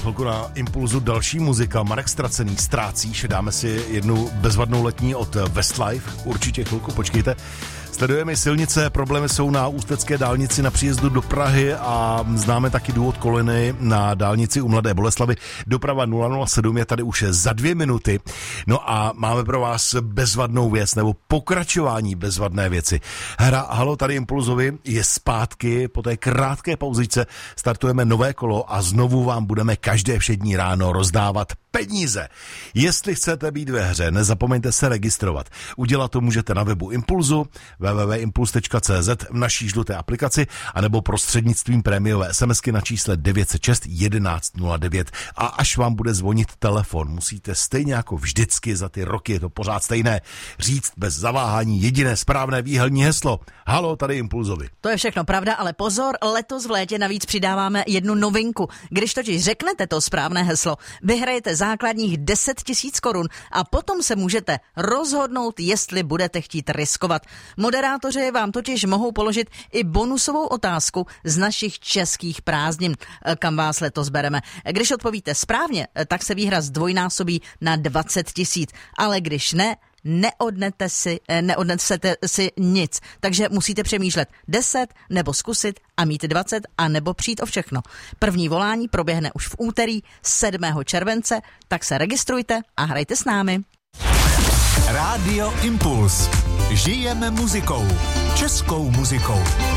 chvilku na Impulzu další muzika. Marek Ztracený, Ztrácíš. Dáme si jednu bezvadnou letní od Westlife. Určitě chvilku počkejte. Sledujeme silnice, problémy jsou na ústecké dálnici na příjezdu do Prahy a známe taky důvod kolony na dálnici u Mladé Boleslavi. Doprava 007 je tady už za 2 minuty. No a máme pro vás bezvadnou věc, nebo pokračování bezvadné věci. Hra Halo tady Impulzovi je zpátky, po té krátké pauzičce startujeme nové kolo a znovu vám budeme každé všední ráno rozdávat peníze. Jestli chcete být ve hře, nezapomeňte se registrovat. Udělat to můžete na webu Impulzu, www.impuls.cz, v naší žluté aplikaci, anebo prostřednictvím prémiové SMSky na čísle 906 1109. A až vám bude zvonit telefon, musíte stejně jako vždycky, za ty roky je to pořád stejné, říct bez zaváhání jediné správné výhelní heslo. Halo tady Impulzovi. To je všechno pravda, ale pozor, letos v létě navíc přidáváme jednu novinku. Když totiž řeknete to správné heslo, vyhrajete základních 10 000 korun a potom se můžete rozhodnout, jestli budete chtít riskovat. Moderátoři vám totiž mohou položit i bonusovou otázku z našich českých prázdnin, kam vás letos bereme. Když odpovíte správně, tak se výhra zdvojnásobí na 20 000, ale když ne, neodnesete si nic. Takže musíte přemýšlet 10 nebo zkusit a mít 20 a nebo přijít o všechno. První volání proběhne už v úterý 7. července, tak se registrujte a hrajte s námi. Rádio Impuls. Žijeme muzikou. Českou muzikou.